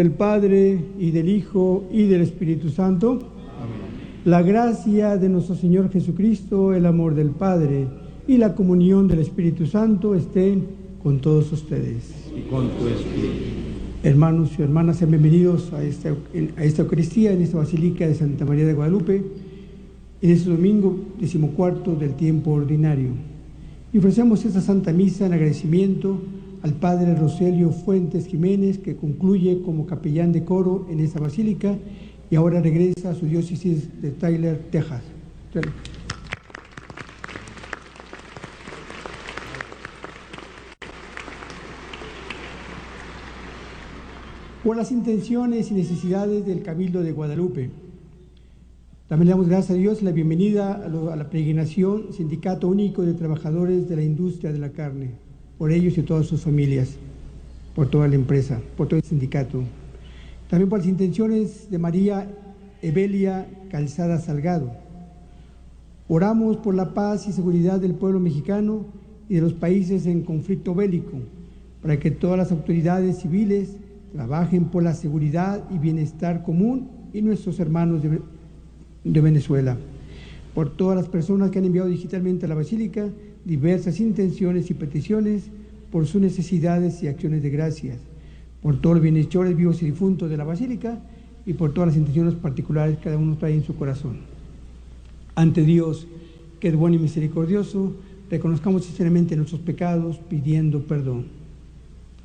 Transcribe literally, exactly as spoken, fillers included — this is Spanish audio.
Del Padre, y del Hijo, y del Espíritu Santo. Amén. La gracia de nuestro Señor Jesucristo, el amor del Padre y la comunión del Espíritu Santo estén con todos ustedes. Y con tu espíritu. Hermanos y hermanas, sean bienvenidos a esta, a esta Eucaristía, en esta Basílica de Santa María de Guadalupe, en este domingo decimocuarto del tiempo ordinario. Y ofrecemos esta Santa Misa en agradecimiento al Padre Roselio Fuentes Jiménez, que concluye como capellán de coro en esta basílica y ahora regresa a su diócesis de Tyler, Texas. Por las intenciones y necesidades del Cabildo de Guadalupe. También le damos gracias a Dios la bienvenida a, lo, a la peregrinación Sindicato Único de Trabajadores de la Industria de la Carne, por ellos y todas sus familias, por toda la empresa, por todo el sindicato. También por las intenciones de María Evelia Calzada Salgado. Oramos por la paz y seguridad del pueblo mexicano y de los países en conflicto bélico, para que todas las autoridades civiles trabajen por la seguridad y bienestar común y nuestros hermanos de, de Venezuela. Por todas las personas que han enviado digitalmente a la Basílica diversas intenciones y peticiones, por sus necesidades y acciones de gracias, por todos los bienhechores vivos y difuntos de la Basílica y por todas las intenciones particulares que cada uno trae en su corazón. Ante Dios, que es bueno y misericordioso, reconozcamos sinceramente nuestros pecados pidiendo perdón.